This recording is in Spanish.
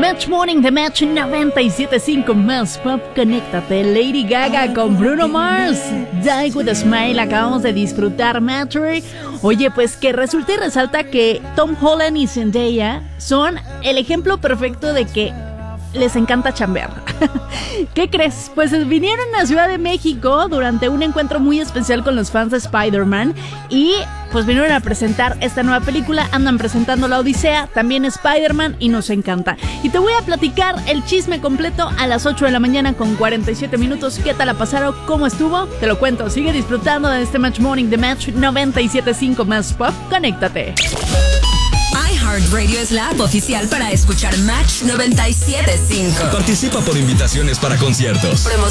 Match Morning de Match 97.5 más pop. Conéctate. Lady Gaga con Bruno Mars. Die with a Smile. Acabamos de disfrutar Mattery. Oye, pues que resulta y resalta que Tom Holland y Zendaya son el ejemplo perfecto de que les encanta chambear. ¿Qué crees? Pues vinieron a Ciudad de México durante un encuentro muy especial con los fans de Spider-Man y pues vinieron a presentar esta nueva película. Andan presentando La Odisea, también Spider-Man, y nos encanta. Y te voy a platicar el chisme completo a las 8 de la mañana con 47 minutos. ¿Qué tal la pasaron? ¿Cómo estuvo? Te lo cuento. Sigue disfrutando de este Match Morning de Match 97.5 más pop. Conéctate. iHeartRadio es la app oficial para escuchar Match 97.5. Participa por invitaciones para conciertos,